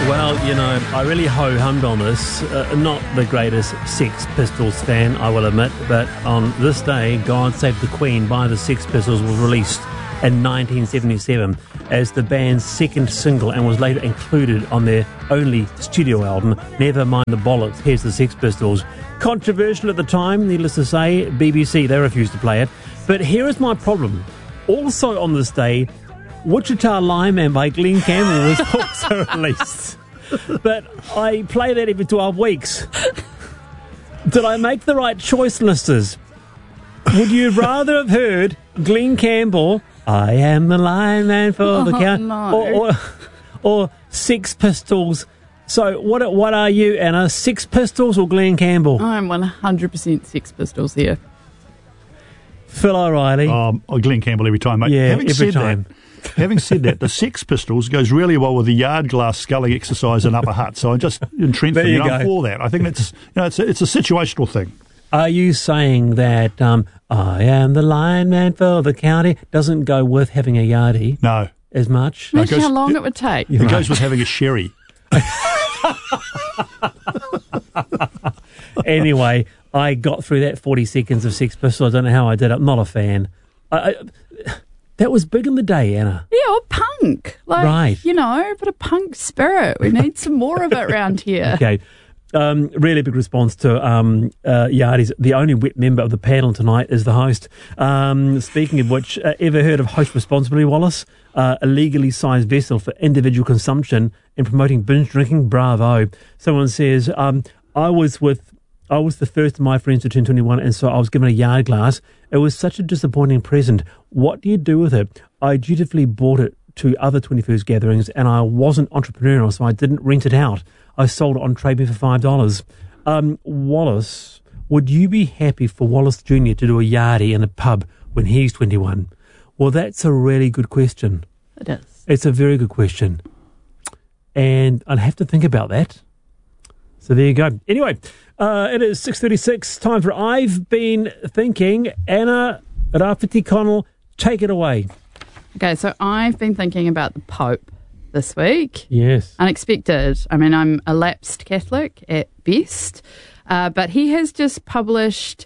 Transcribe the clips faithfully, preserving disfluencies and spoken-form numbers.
Well, you know, I really ho-hummed on this. Uh, not the greatest Sex Pistols fan, I will admit, but on this day, God Save the Queen by the Sex Pistols was released in nineteen seventy-seven as the band's second single and was later included on their only studio album, Never Mind the Bollocks, Here's the Sex Pistols. Controversial at the time, needless to say, B B C, they refused to play it. But here is my problem. Also on this day, Wichita Lineman by Glenn Campbell was also released. But I play that every twelve weeks. Did I make the right choice, listeners? Would you rather have heard Glenn Campbell, I am the lineman for oh, the count, no. or, or, or Sex Pistols? So what what are you, Anna? Sex Pistols or Glenn Campbell? I'm one hundred percent Sex Pistols here. Phil O'Reilly. Um, oh, Glenn Campbell every time, mate. Yeah, Having every said time. That, Having said that, the Sex Pistols goes really well with the yard glass sculling exercise in Upper Hutt. So I just entrenched them. There you You know, I'm go. for that. I think that's, you know, it's a, it's a situational thing. Are you saying that um, I am the lineman for the county doesn't go with having a yardie No. as much? Imagine goes- how long it would take. It Right. goes with having a sherry. Anyway, I got through that forty seconds of Sex Pistols. I don't know how I did it. I'm not a fan. I, I, that was big in the day, Anna. Yeah, or punk. Like, Right. you know, but a punk spirit. We need some more of it around here. Okay. Um, really big response to um, uh, Yardies. The only wet member of the panel tonight is the host. Um, speaking of which, uh, ever heard of Host Responsibly, Wallace? Uh, a legally sized vessel for individual consumption and promoting binge drinking. Bravo. Someone says, um, I was with, I was the first of my friends to turn twenty-one, and so I was given a yard glass. It was such a disappointing present. What do you do with it? I dutifully bought it to other twenty-first gatherings, and I wasn't entrepreneurial, so I didn't rent it out. I sold it on TradeMe for five dollars. Um, Wallace, would you be happy for Wallace Junior to do a yardie in a pub when he's twenty-one? Well, that's a really good question. It is. It's a very good question. And I'd have to think about that. So there you go. Anyway, uh, it is six thirty-six, time for I've Been Thinking. Anna Rafferty Connell, take it away. Okay, so I've been thinking about the Pope this week. Yes. Unexpected. I mean, I'm a lapsed Catholic at best, uh, but he has just published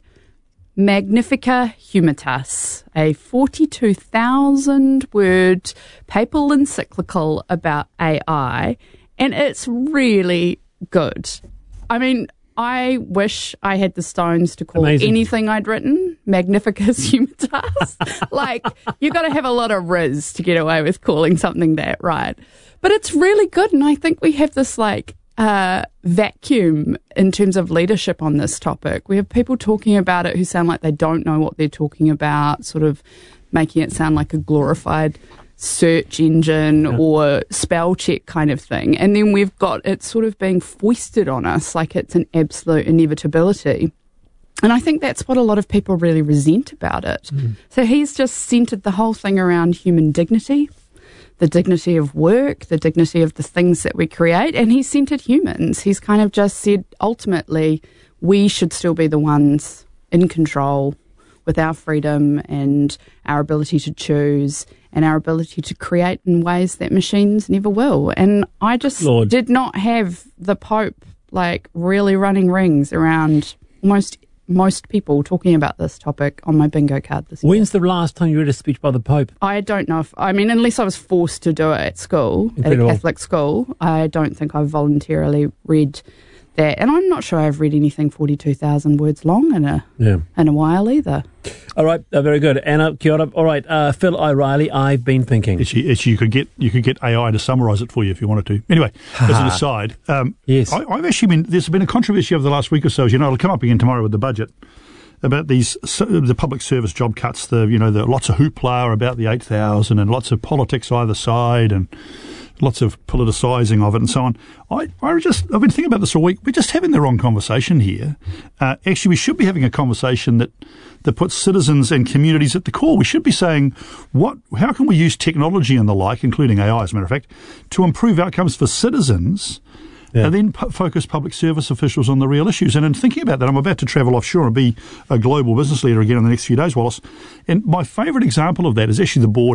Magnifica Humanitas, a forty-two thousand word papal encyclical about A I, and it's really good. I mean, I wish I had the stones to call Amazing. anything I'd written Magnificus Humanitas. Like, you got to have a lot of riz to get away with calling something that, right? But it's really good, and I think we have this, like, uh, vacuum in terms of leadership on this topic. We have people talking about it who sound like they don't know what they're talking about, sort of making it sound like a glorified search engine yeah. or spell check kind of thing. And then we've got it sort of being foisted on us like it's an absolute inevitability. And I think that's what a lot of people really resent about it. Mm. So he's just centered the whole thing around human dignity, the dignity of work, the dignity of the things that we create, and he's centered humans. He's kind of just said, ultimately, we should still be the ones in control with our freedom and our ability to choose and our ability to create in ways that machines never will. And I just Lord. did not have the Pope, like, really running rings around most most people talking about this topic on my bingo card this year. When's the last time you read a speech by the Pope? I don't know if, I mean, unless I was forced to do it at school, Incredible. at a Catholic school, I don't think I've voluntarily read that. And I'm not sure I've read anything forty-two thousand words long in a, Yeah. in a while either. All right, uh, very good. Anna, kia ora. All right, uh, Phil O'Reilly, I've been thinking. It's, it's, you could get you could get A I to summarise it for you if you wanted to. Anyway, as an aside, um, Yes. I, I've actually been. There's been a controversy over the last week or so. As you know, it'll come up again tomorrow with the budget about these the public service job cuts. The you know the lots of hoopla about the eight thousand and lots of politics either side and lots of politicising of it and so on. I, I just I've been thinking about this all week. We're just having the wrong conversation here. Uh, actually, we should be having a conversation that. that puts citizens and communities at the core. We should be saying, what? How can we use technology and the like, including A I, as a matter of fact, to improve outcomes for citizens, yeah. and then p- focus public service officials on the real issues? And in thinking about that, I'm about to travel offshore and be a global business leader again in the next few days, Wallace. And my favourite example of that is actually the border.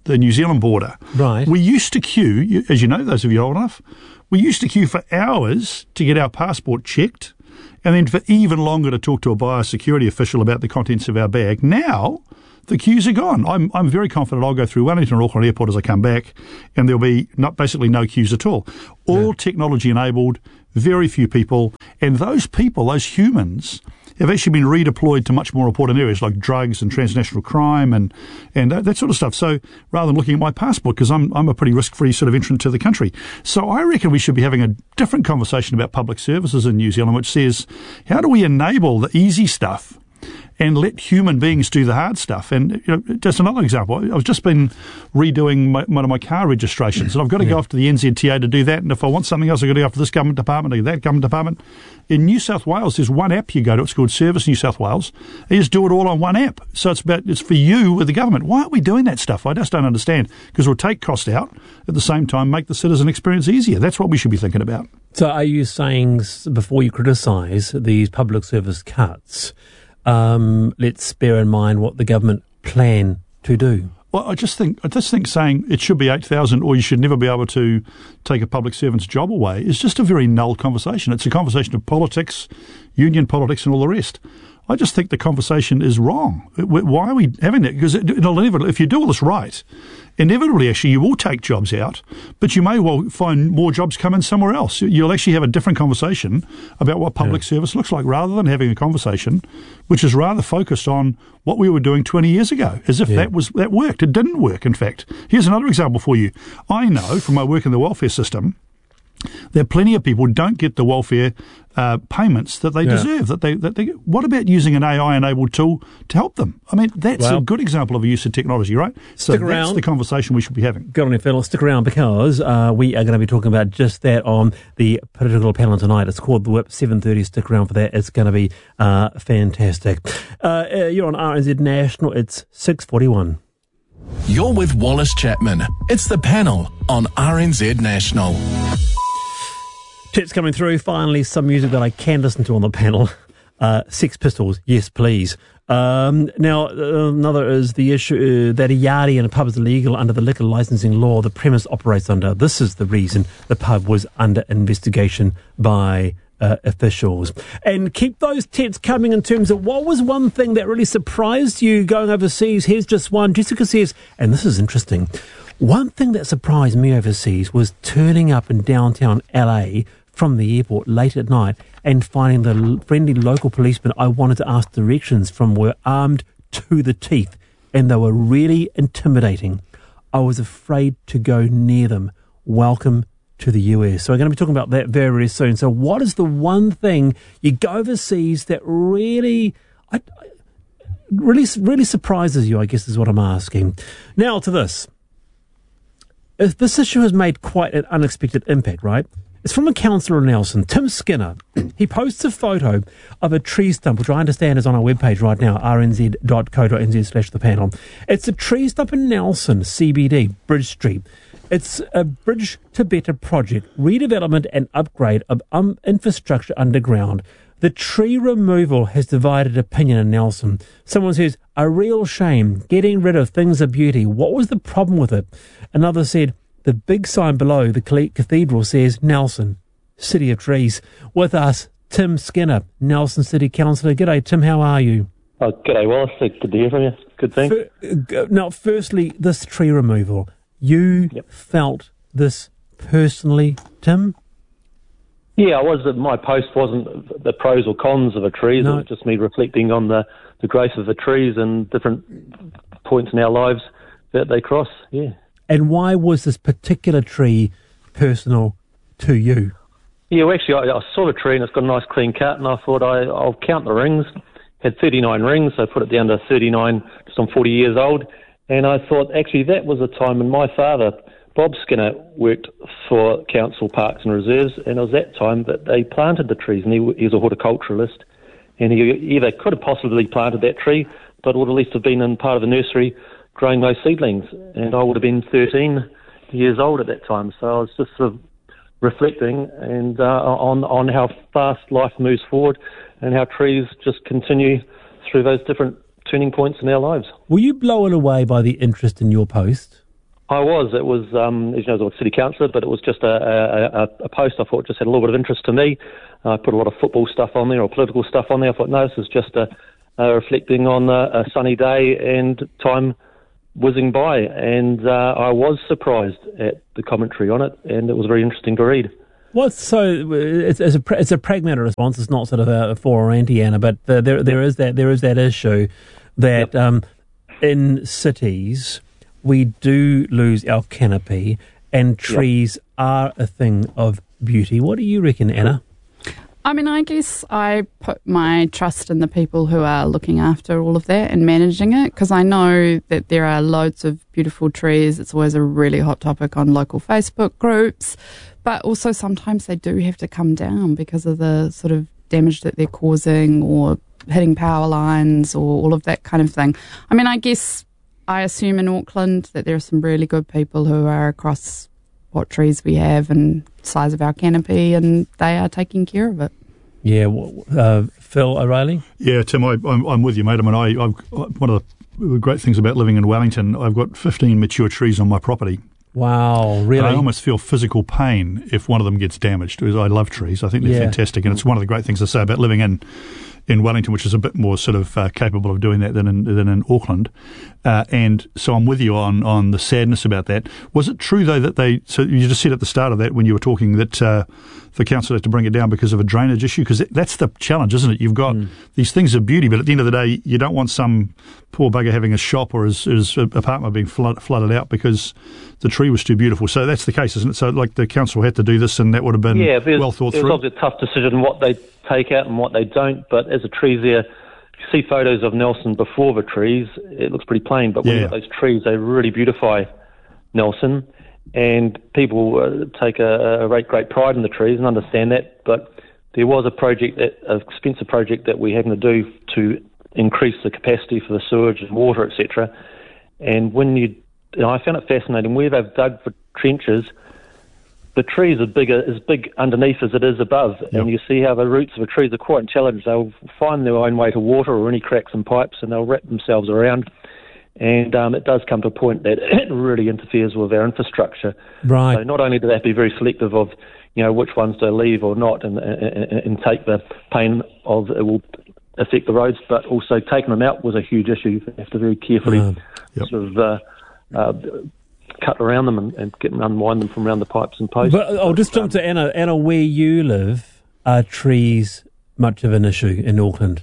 the New Zealand border. Right. We used to queue, you- as you know, those of you old enough, we used to queue for hours to get our passport checked, and then for even longer to talk to a biosecurity official about the contents of our bag. Now, the queues are gone. I'm I'm very confident I'll go through Wellington or Auckland Airport as I come back, and there'll be not, basically no queues at all. All yeah. technology enabled, very few people, and those people, those humans, have actually been redeployed to much more important areas like drugs and transnational crime and and that, that sort of stuff. So rather than looking at my passport, because I'm I'm a pretty risk-free sort of entrant to the country. So I reckon we should be having a different conversation about public services in New Zealand, which says, how do we enable the easy stuff and let human beings do the hard stuff? And you know, just another example, I've just been redoing my, one of my car registrations, and I've got to yeah. go off to the N Z T A to do that, and if I want something else, I've got to go off to this government department, to that government department. In New South Wales, there's one app you go to, it's called Service New South Wales. You just do it all on one app. So it's about it's for you with the government. Why aren't we doing that stuff? I just don't understand, because we'll take cost out, at the same time make the citizen experience easier. That's what we should be thinking about. So are you saying, before you criticise these public service cuts, Um, let's bear in mind what the government plan to do? Well, I just think I just think saying it should be eight thousand or you should never be able to take a public servant's job away is just a very null conversation. It's a conversation of politics, union politics and all the rest. I just think the conversation is wrong. Why are we having that? Because it'll inevitably, if you do all this right, inevitably actually you will take jobs out, but you may well find more jobs come in somewhere else. You'll actually have a different conversation about what public yeah. service looks like, rather than having a conversation which is rather focused on what we were doing twenty years ago, as if yeah. that was that worked. It didn't work, in fact. Here's another example for you. I know from my work in the welfare system, there are plenty of people who don't get the welfare uh, payments that they yeah. deserve. That they, that they. What about using an A I-enabled tool to help them? I mean, that's well, a good example of a use of technology, right? So stick that's around. the conversation we should be having. Good on you, Phil. Stick around, because uh, we are going to be talking about just that on the political panel tonight. It's called The Whip, seven thirty. Stick around for that. It's going to be uh, fantastic. Uh, uh, you're on R N Z National. It's six forty-one. You're with Wallace Chapman. It's The Panel on R N Z National. Chat's coming through. Finally, some music that I can listen to on the panel. Uh, Sex Pistols, yes, please. Um, now, uh, another is the issue uh, that a yardie in a pub is illegal under the liquor licensing law the premise operates under. This is the reason the pub was under investigation by uh, officials. And keep those texts coming in terms of what was one thing that really surprised you going overseas. Here's just one. Jessica says, and this is interesting, one thing that surprised me overseas was turning up in downtown L A from the airport late at night and finding the friendly local policemen I wanted to ask directions from were armed to the teeth, and they were really intimidating. I was afraid to go near them. Welcome to the U S. So we're going to be talking about that very, very soon. So what is the one thing you go overseas that really, I, really, really surprises you, I guess is what I'm asking. Now to this. If this issue has made quite an unexpected impact, right? It's from a councillor in Nelson, Tim Skinner. He posts a photo of a tree stump, which I understand is on our webpage right now, r n z dot co dot n z slash the panel. It's a tree stump in Nelson, C B D, Bridge Street. It's a Bridge to Better project, redevelopment and upgrade of um, infrastructure underground. The tree removal has divided opinion in Nelson. Someone says, a real shame, getting rid of things of beauty. What was the problem with it? Another said, the big sign below the cathedral says Nelson, City of Trees. With us, Tim Skinner, Nelson City Councillor. G'day, Tim, how are you? Oh, g'day, Wallace. Good to hear from you. Good thing. For, now, firstly, this tree removal. You yep. felt this personally, Tim? Yeah, I was. My post wasn't the pros or cons of a tree. No. It was just me reflecting on the, the growth of the trees and different points in our lives that they cross, yeah. And why was this particular tree personal to you? Yeah, well, actually, I, I saw the tree and it's got a nice clean cut, and I thought I, I'll count the rings. Had thirty-nine rings, so I put it down to thirty-nine, just on forty years old. And I thought, actually, that was a time when my father, Bob Skinner, worked for Council Parks and Reserves, and it was that time that they planted the trees, and he, he was a horticulturalist, and he either could have possibly planted that tree, but would at least have been in part of the nursery growing those seedlings, and I would have been thirteen years old at that time. So I was just sort of reflecting and uh, on on how fast life moves forward and how trees just continue through those different turning points in our lives. Were you blown away by the interest in your post? I was. It was, um, as you know, I was a city councillor, but it was just a, a, a, a post I thought just had a little bit of interest to me. I put a lot of football stuff on there or political stuff on there. I thought, no, this is just a, a reflecting on a, a sunny day and time whizzing by. And uh, I was surprised at the commentary on it, and it was very interesting to read. What's so it's, it's a it's a pragmatic response. It's not sort of a for or anti Anna, but the, there there is that there is that issue that yep. um, in cities we do lose our canopy, and trees yep. are a thing of beauty. What do you reckon, Anna? I mean, I guess I put my trust in the people who are looking after all of that and managing it, because I know that there are loads of beautiful trees. It's always a really hot topic on local Facebook groups, but also sometimes they do have to come down because of the sort of damage that they're causing or hitting power lines or all of that kind of thing. I mean, I guess I assume in Auckland that there are some really good people who are across what trees we have and size of our canopy, and they are taking care of it. Yeah, uh, Phil O'Reilly? Yeah, Tim, I, I'm, I'm with you, mate. I mean, I, I've, one of the great things about living in Wellington, I've got fifteen mature trees on my property. Wow, really? And I almost feel physical pain if one of them gets damaged. Because I love trees. I think they're yeah. fantastic, and it's one of the great things I say about living in in Wellington, which is a bit more sort of uh, capable of doing that than in, than in Auckland. Uh, and so I'm with you on, on the sadness about that. Was it true, though, that they, so you just said at the start of that when you were talking that uh, the council had to bring it down because of a drainage issue? Because that's the challenge, isn't it? You've got mm. these things of beauty, but at the end of the day, you don't want some poor bugger having a shop or his, his apartment being flood, flooded out because the tree was too beautiful. So that's the case, isn't it? So like the council had to do this, and that would have been yeah, well thought through. through. It was obviously a tough decision what they take out and what they don't, but as a tree's there, you see photos of Nelson before the trees, it looks pretty plain, but when yeah. you've got those trees, they really beautify Nelson, and people uh, take a, a great, great pride in the trees and understand that, but there was a project, that, an expensive project that we're having to do to increase the capacity for the sewage and water, et cetera. And when you, you know, I found it fascinating, where they've dug for trenches, the trees are bigger, as big underneath as it is above, yep. and you see how the roots of the trees are quite intelligent. They'll find their own way to water or any cracks in pipes, and they'll wrap themselves around. And um, it does come to a point that it really interferes with our infrastructure. Right. So not only do they have to be very selective of, you know, which ones to leave or not, and, and, and take the pain of it will affect the roads, but also taking them out was a huge issue. You have to very carefully um, yep. sort of uh, uh, cut around them and, and get them, unwind them from around the pipes and posts. But I'll just jump um, to Anna. Anna, where you live, are trees much of an issue in Auckland?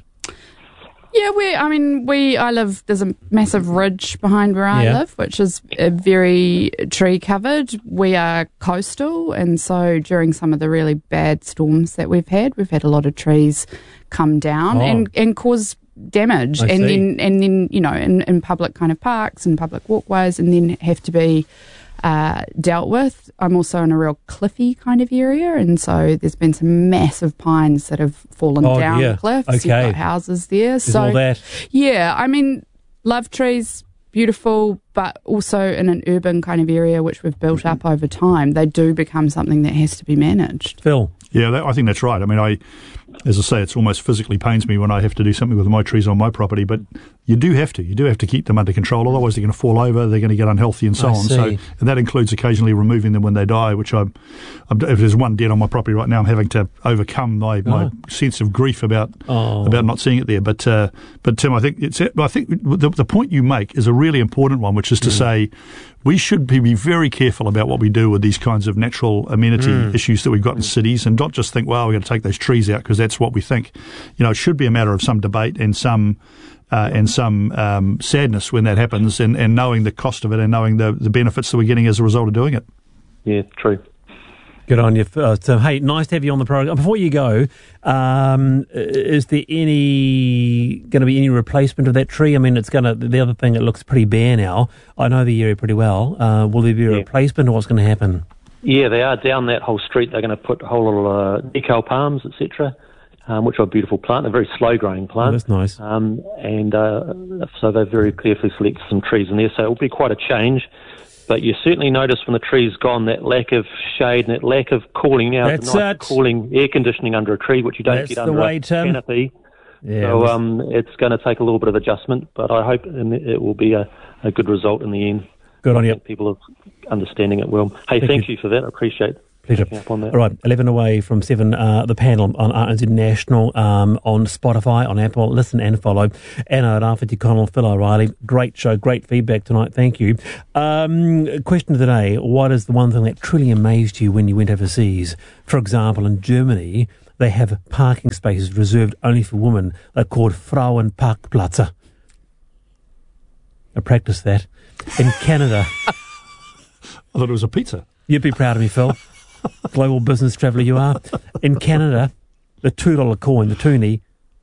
Yeah, we. I mean, we. I live. There's a massive ridge behind where I yeah. live, which is uh, very tree covered. We are coastal, and so during some of the really bad storms that we've had, we've had a lot of trees come down oh. and, and cause damage, I and see. then and then you know in, in public kind of parks and public walkways, and then have to be uh, dealt with. I'm also in a real cliffy kind of area, and so there's been some massive pines that have fallen oh, down yeah. the cliffs. Okay. You've got houses there, There's so all that. yeah, I mean, love trees, beautiful, but also in an urban kind of area which we've built up over time, they do become something that has to be managed. Phil? Yeah, that, I think that's right. I mean, I, as I say, it's almost physically pains me when I have to do something with my trees on my property, but you do have to. You do have to keep them under control, otherwise they're going to fall over, they're going to get unhealthy and so I on. See. So and that includes occasionally removing them when they die, which I'm, I'm if there's one dead on my property right now, I'm having to overcome my, oh. my sense of grief about oh. about not seeing it there. But uh, but Tim, I think it's I think the, the point you make is a really important one, which is to mm. say we should be, be very careful about what we do with these kinds of natural amenity mm. issues that we've got in cities, and not just think, well, we're going to take those trees out because that's what we think. You know, it should be a matter of some debate and some uh, and some um, sadness when that happens, and, and knowing the cost of it and knowing the, the benefits that we're getting as a result of doing it. Yeah, true. Good on you. Uh, so, hey, nice to have you on the program. Before you go, um, is there any going to be any replacement of that tree? I mean, it's going to. The other thing, it looks pretty bare now. I know the area pretty well. Uh, will there be a yeah. replacement, or what's going to happen? Yeah, they are down that whole street. They're going to put a whole little uh, decal palms, et cetera, um, which are a beautiful plant. They're a very slow-growing plant. Oh, that's nice. Um, and uh, so they've very carefully selected some trees in there. So it will be quite a change. But you certainly notice when the tree's gone that lack of shade and that lack of cooling out, That's the nice it. cooling air conditioning under a tree, which you don't That's get the under way, a Tim. canopy. Yeah, so um, it's going to take a little bit of adjustment, but I hope it will be a, a good result in the end. Good on I you. think people are understanding it well. Hey, Thank thank you. you for that. I appreciate it. Pleasure. Up on that. All right, eleven away from seven, uh, the panel on R N Z National, um, on Spotify, on Apple. Listen and follow. Anna Rafferty Connell, Phil O'Reilly. Great show, great feedback tonight. Thank you. Um, question of the day, what is the one thing that truly amazed you when you went overseas? For example, in Germany, they have parking spaces reserved only for women. They're called Frauenparkplätze. I practiced that. In Canada... I thought it was a pizza. You'd be proud of me, Phil. Global business traveller you are. In Canada, the two dollar coin, the toonie,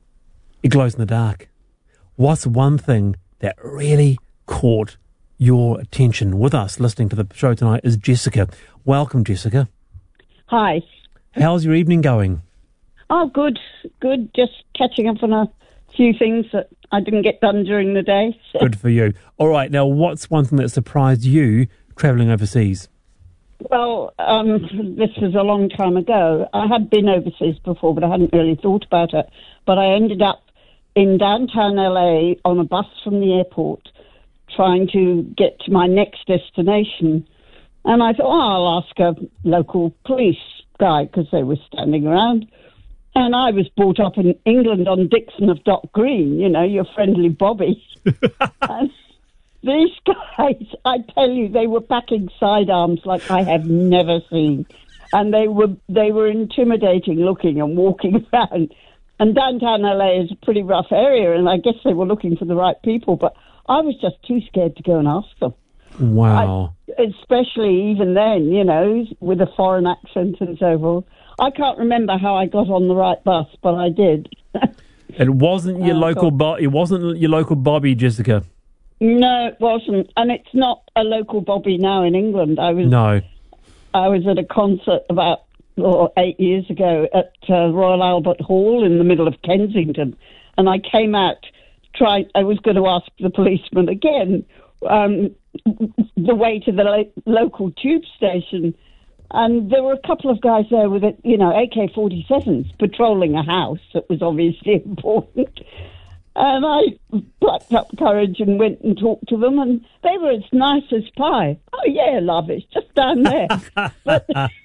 it glows in the dark. What's one thing that really caught your attention? With us listening to the show tonight is Jessica. Welcome, Jessica. Hi. How's your evening going? Oh, good, good. Just catching up on a few things that I didn't get done during the day. So. Good for you. All right, now what's one thing that surprised you travelling overseas? Well, um, this was a long time ago. I had been overseas before, but I hadn't really thought about it. But I ended up in downtown L A on a bus from the airport trying to get to my next destination. And I thought, oh, I'll ask a local police guy because they were standing around. And I was brought up in England on Dixon of Dock Green, you know, your friendly Bobby. And these guys, I tell you, they were packing sidearms like I have never seen. And they were they were intimidating looking and walking around. And downtown L A is a pretty rough area, and I guess they were looking for the right people. But I was just too scared to go and ask them. Wow. I, especially even then, you know, with a foreign accent and so forth. I can't remember how I got on the right bus, but I did. It wasn't your Oh, local God. bo- it wasn't your local Bobby, Jessica. No, it wasn't. And it's not a local Bobby now in England. I was No. I was at a concert about oh, eight years ago at uh, Royal Albert Hall in the middle of Kensington. And I came out, tried, I was going to ask the policeman again um, the way to the lo- local tube station. And there were a couple of guys there with, you know, A K forty-sevens patrolling a house that was obviously important. And I plucked up courage and went and talked to them, and they were as nice as pie. Oh, yeah, love, it's just down there. But,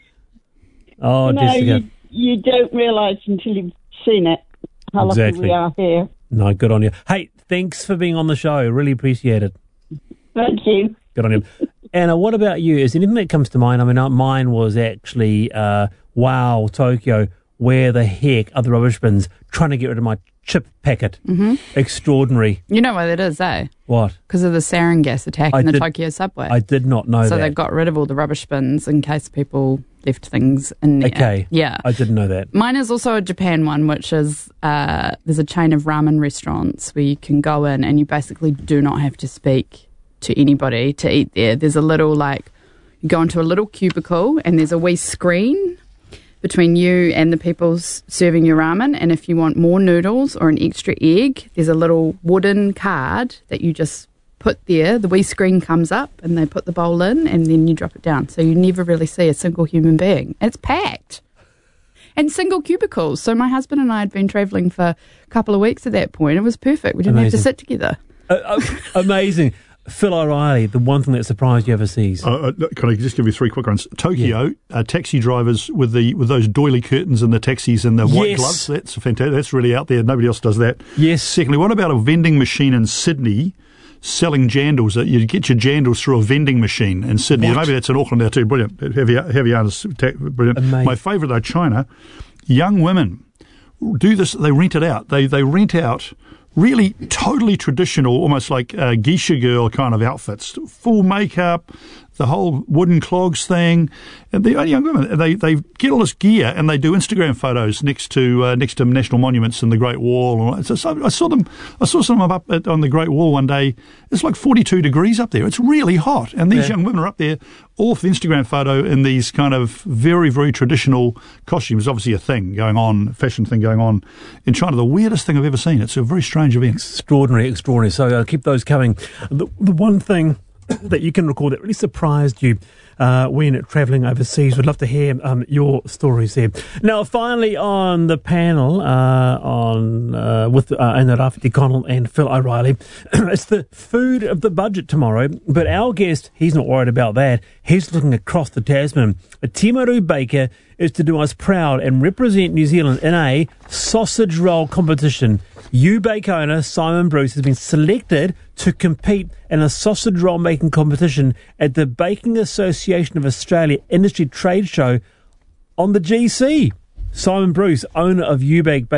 Oh, you know, Jessica. you, you don't realise until you've seen it how Exactly. lucky we are here. No, good on you. Hey, thanks for being on the show. Really appreciate it. Thank you. Good on you. Anna, what about you? Is there anything that comes to mind? I mean, uh, mine was actually, uh, wow, Tokyo, where the heck are the rubbish bins trying to get rid of my chip packet? Mm-hmm. Extraordinary. You know why that is, eh? What? Because of the sarin gas attack I in the did- Tokyo subway. I did not know so that. they got rid of all the rubbish bins in case people left things in there. Okay. Yeah. I didn't know that. Mine is also a Japan one, which is uh, there's a chain of ramen restaurants where you can go in and you basically do not have to speak to anybody to eat there. There's a little, like, you go into a little cubicle and there's a wee screen between you and the people s- serving your ramen. And if you want more noodles or an extra egg, there's a little wooden card that you just put there. The wee screen comes up and they put the bowl in and then you drop it down. So you never really see a single human being. And it's packed. And single cubicles. So my husband and I had been travelling for a couple of weeks at that point. It was perfect. We didn't Amazing. have to sit together. Uh, uh, amazing. Phil O'Reilly, the one thing that surprised you overseas. Uh, uh, can I just give you three quick ones? Tokyo, uh, taxi drivers with the with those doily curtains in the taxis and the white Yes. gloves. That's fantastic. That's really out there. Nobody else does that. Yes. Secondly, what about a vending machine in Sydney selling jandals? That you get your jandals through a vending machine in Sydney. What? Maybe that's in Auckland now too. Brilliant. Heavy, heavy artists. Brilliant. Amazing. My favourite though, China. Young women do this. They rent it out. They they rent out really totally traditional, almost like uh, geisha girl kind of outfits, full makeup, the whole wooden clogs thing. And the young women, they they get all this gear and they do Instagram photos next to uh, next to national monuments and the Great Wall. And all that. So, so I saw them. I saw some of them up at, on the Great Wall one day. It's like forty-two degrees up there. It's really hot, and these Yeah. young women are up there all for the Instagram photo in these kind of very very traditional costumes. Obviously, a thing going on, fashion thing going on in China. The weirdest thing I've ever seen. It's a very strange event. Extraordinary, extraordinary. So uh, keep those coming. The, the one thing that you can recall that really surprised you uh, when travelling overseas. We'd love to hear um, your stories there. Now, finally on the panel uh, on uh, with uh, Anna Rafferty Connell and Phil O'Reilly, it's the food of the budget tomorrow, but our guest, he's not worried about that. He's looking across the Tasman. Timaru Baker is to do us proud and represent New Zealand in a sausage roll competition. U-Bake owner Simon Bruce has been selected to compete in a sausage roll making competition at the Baking Association of Australia Industry Trade Show on the G C. Simon Bruce, owner of U-Bake